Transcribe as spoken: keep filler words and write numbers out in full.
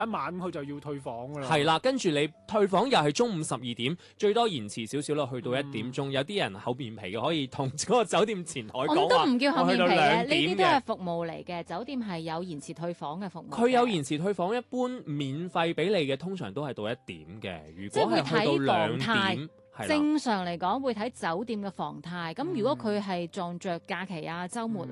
一晚佢就要退房㗎啦。 係啦，跟住你退房又係中午十二點，最多延遲少少咯，去到一點鐘。 嗯、 有啲人厚面皮嘅，可以同嗰個酒店前台講話， 我都唔叫厚面皮嘅，呢啲都係嘅。 服務嚟嘅。酒店係有延遲退房嘅服務。 佢有延遲退房，一般免費俾你嘅，通常都係到一點嘅。如果係去到兩點。 正常嚟講會睇酒店嘅房態，咁如果佢係撞着假期啊、週末